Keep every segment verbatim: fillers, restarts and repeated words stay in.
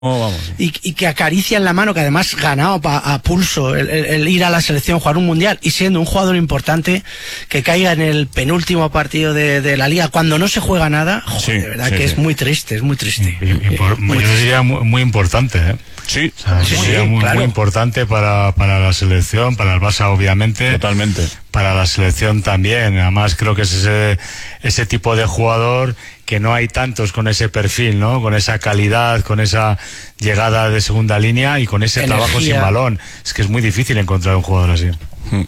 Oh, vamos. Y, y que acarician la mano, que además ganado pa, a pulso el, el, el ir a la selección, jugar un mundial, y siendo un jugador importante, que caiga en el penúltimo partido de, de la liga cuando no se juega nada, joder, sí, de verdad sí, que sí. es muy triste, es muy triste. Y, y por, muy yo triste. diría muy, muy importante, ¿eh? Sí, o sea, sí, sería sí, muy, claro. muy importante para, para la selección, para el Barça obviamente. Totalmente. Para la selección también. Además creo que es ese, ese tipo de jugador que no hay tantos con ese perfil, ¿no? Con esa calidad, con esa llegada de segunda línea y con ese Energía. trabajo sin balón. Es que es muy difícil encontrar un jugador así. Hmm.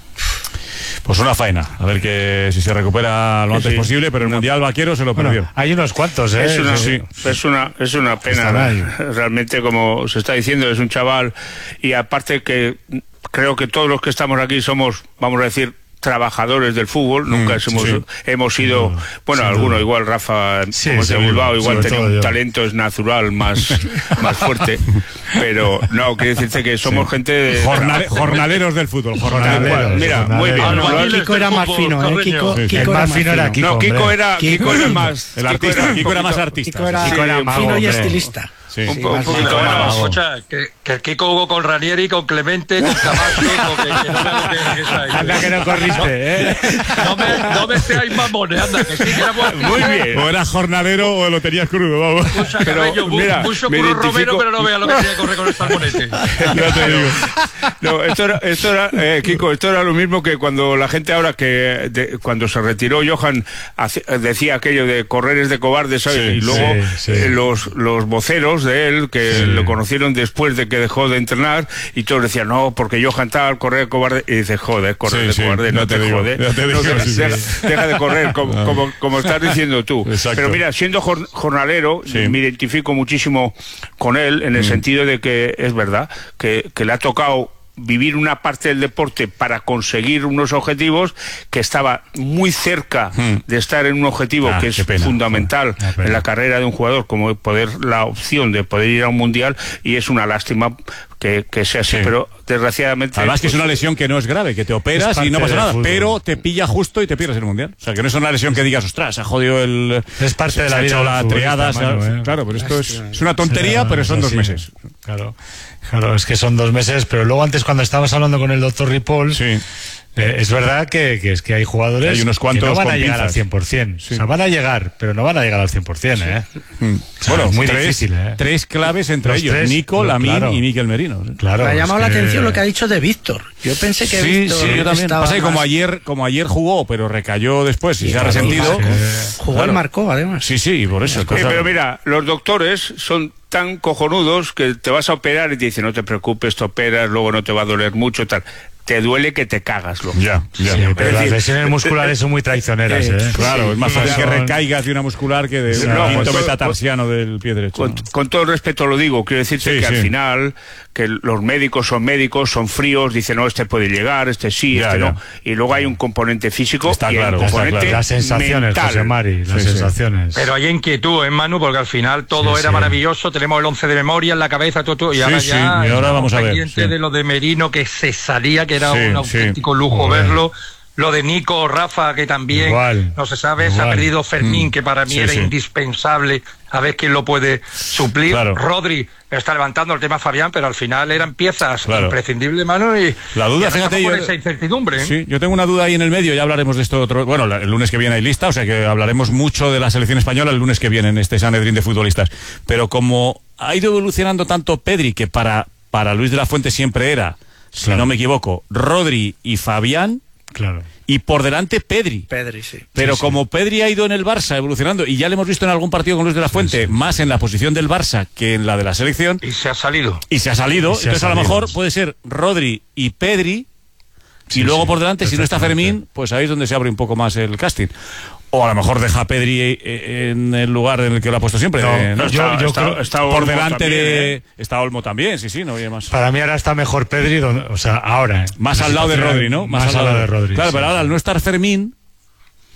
Pues una faena, a ver que si se recupera lo antes sí, posible, pero el no. Mundial Vaquero se lo perdió. Bueno, hay unos cuantos, ¿eh? Es una, sí. es una, es una pena, realmente, como se está diciendo, es un chaval, y aparte que creo que todos los que estamos aquí somos, vamos a decir, trabajadores del fútbol, nunca mm, hemos, sí. hemos sido, sí, bueno, alguno igual, Rafa, sí, como de Bilbao, igual tenía un yo. talento es natural más, más fuerte, pero no, quiero decirte que somos sí. gente de... Jornale, jornaleros del fútbol, jornaleros. Mira, muy bien. No, no, Kiko era más fino, ¿eh? Kiko, sí, sí. Kiko el más fino era Kiko. No, Kiko era, Kiko era más... El artista, Kiko era más artista. Kiko era, Kiko era mago, fino y estilista. Sí, un, sí, un poquito más. Escucha, que, que el Kiko jugó con Ranieri, con Clemente, con Camacho, con que, que no me que, que que anda que no corriste, ¿eh? No me, no me seáis mamones, anda, que sí, que era bueno. Muy bien. O eras jornalero o lo tenías crudo, vamos. Escucha, pero, Cabello, mira, mucho curro identifico... Romero, pero no vea lo que tenía que correr con el salmonete. Ya te digo. No, esto era, esto era eh, Kiko, esto era lo mismo que cuando la gente ahora que, de, cuando se retiró Johan, hace, decía aquello de correr es de cobardes, ¿sabes? Sí, y luego sí, sí. Eh, los, los voceros de él, que sí. lo conocieron después de que dejó de entrenar, y todos decían, no, porque Johan tal, correr cobarde, y dices, joder, correr sí, de cobarde, sí, no, no te, te jode, no te no, deja, sí, deja, sí. deja de correr, como, no. como, como estás diciendo tú. Exacto. Pero mira, siendo jor, jornalero, sí. me identifico muchísimo con él, en el mm. sentido de que es verdad, que, que le ha tocado vivir una parte del deporte para conseguir unos objetivos, que estaba muy cerca hmm. de estar en un objetivo ah, que es pena, fundamental pena. en la carrera de un jugador, como poder la opción de poder ir a un mundial, y es una lástima que, que sea así, sí. pero desgraciadamente... Además pues, que es una lesión que no es grave, que te operas y no pasa nada, fútbol. pero te pilla justo y te pierdes el mundial. O sea, que no es una lesión que digas, ostras, se ha jodido el... Es parte de la vida de la triada, mano, eh. Claro, pero esto es, es una tontería, será, pero son dos sí. meses. Claro, claro, es que son dos meses, pero luego antes cuando estabas hablando con el doctor Ripoll... Sí. Eh, es verdad que, que es que hay jugadores hay unos cuantos que no van a llegar pinzas. al cien por cien. Sí. O sea, van a llegar, pero no van a llegar al cien por cien, ¿eh? Sí. Mm. O sea, bueno, es muy tres, difícil, ¿eh? Tres claves entre Los ellos, tres, Nico, Lamín claro. y Mikel Merino. Claro, me ha llamado es la que... atención lo que ha dicho de Víctor. Yo pensé que sí, Víctor sí, yo también. Pasa que como más... ayer, como ayer jugó, pero recayó después y, y se ha resentido. Que... Jugó claro. y marcó, además. Sí, sí, por eso. Sí, pero mira, los doctores son tan cojonudos que te vas a operar y te dicen, no te preocupes, te operas, luego no te va a doler mucho, tal. Te duele que te cagas, loco. Ya, ya. Sí, pero las lesiones musculares son muy traicioneras, ¿eh? Claro, es más fácil que recaigas de una muscular que de un no, quinto metatarsiano del pie derecho. Con, con todo el respeto lo digo, quiero decirte sí, que sí. al final, que los médicos son médicos, son fríos, dicen, no, este puede llegar, este sí, ya, este ya. no. Y luego hay un componente físico está y claro, un componente claro. Las sensaciones, mental. José Mari, las sí, sensaciones. Sí. Pero hay inquietud, ¿eh, Manu? Porque al final todo sí, era sí. maravilloso, tenemos el once de memoria en la cabeza, todo, todo y ahora sí, ya sí. Y ahora vamos a ver. pendiente Sí. de lo de Merino, que se salía, que era sí, un auténtico sí. lujo Joder. verlo. Lo de Nico, Rafa, que también igual, no se sabe, igual. se ha perdido Fermín, mm. que para mí sí, era sí. indispensable, a ver quién lo puede suplir. Claro. Rodri está levantando el tema Fabián, pero al final eran piezas claro. imprescindibles, mano, y la duda, fíjate, yo, esa incertidumbre. ¿eh? Sí, yo tengo una duda ahí en el medio, ya hablaremos de esto otro, bueno, el lunes que viene hay lista, o sea que hablaremos mucho de la selección española el lunes que viene en este Sanedrín de futbolistas, pero como ha ido evolucionando tanto Pedri, que para, para Luis de la Fuente siempre era, si claro. no me equivoco, Rodri y Fabián, claro. y por delante Pedri. Pedri, sí. Pero sí, como sí. Pedri ha ido en el Barça evolucionando, y ya le hemos visto en algún partido con Luis de la Fuente, sí, sí. más en la posición del Barça que en la de la selección. Y se ha salido. Y se ha salido. Se Entonces ha a lo salido. mejor puede ser Rodri y Pedri, sí, y luego sí, por delante, si no está Fermín, pues ahí es donde se abre un poco más el casting. O a lo mejor deja a Pedri en el lugar en el que lo ha puesto siempre. No, eh, ¿no? Yo, está, yo está, creo, está por delante también, de... ¿eh? Está Olmo también, sí, sí, no hay más. Para mí ahora está mejor Pedri, o sea, ahora. Más al lado de Rodri, ¿no? Más, más al lado de Rodri. Claro, sí. pero ahora al no estar Fermín,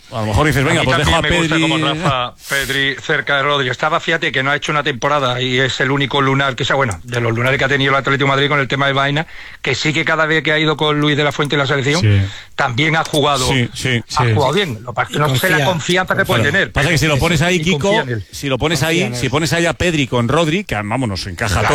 A lo mejor dices, venga, pues dejo a me Pedri. Gusta como Rafa, Pedri cerca de Rodri. Estaba, fíjate, que no ha hecho una temporada y es el único lunar que sea, bueno, de los lunares que ha tenido el Atlético de Madrid con el tema de Vaina, que sí que cada vez que ha ido con Luis de la Fuente en la selección, sí. también ha jugado. Sí, sí, ha sí, jugado sí. bien. Lo que no sé la confianza que puede tener. Pasa que si lo pones ahí, Kiko, si lo pones ahí, si pones ahí a Pedri con Rodri, que vamos, nos encaja todo.